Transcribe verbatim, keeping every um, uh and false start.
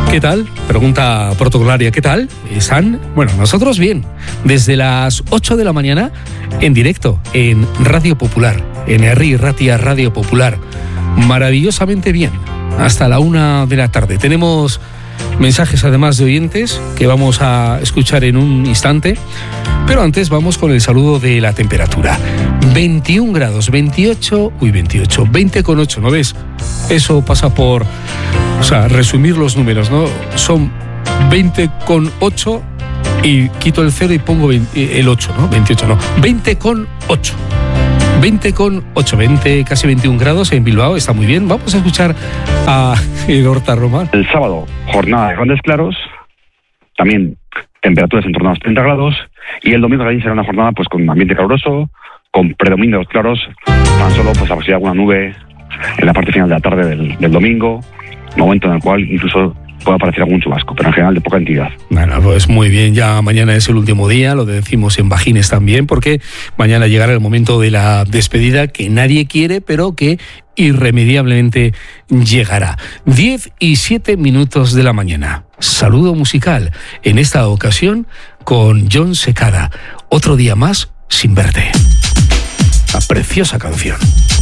¿Qué tal? Pregunta protocolaria, ¿qué tal? ¿Están? Bueno, nosotros bien. Desde las ocho de la mañana, en directo, en Radio Popular, en Herri Ratia Radio Popular. Maravillosamente bien. Hasta la una de la tarde. Tenemos mensajes además de oyentes que vamos a escuchar en un instante. Pero antes vamos con el saludo de la temperatura. veintiún grados, veintiocho, uy, veintiocho, veinte con ocho, ¿no ves? Eso pasa por, o sea, resumir los números, ¿no? Son veinte con ocho y quito el cero y pongo veinte, el ocho, ¿no? veintiocho, no, veinte con ocho. veinte con ocho, veinte, casi veintiún grados en Bilbao, está muy bien. Vamos a escuchar a Horta Román. El sábado, jornada de grandes claros, también temperaturas en torno a los treinta grados, y el domingo también será una jornada pues con ambiente caluroso, con predominio de los claros, tan solo pues a posibilidad de alguna nube en la parte final de la tarde del, del domingo, momento en el cual incluso puede aparecer algún chubasco, pero en general de poca entidad. Bueno, pues muy bien, ya mañana es el último día, lo decimos en Bajines también, porque mañana llegará el momento de la despedida que nadie quiere, pero que irremediablemente llegará. diez y siete minutos de la mañana. Saludo musical, en esta ocasión con Jon Secada. Otro día más sin verte. Una preciosa canción.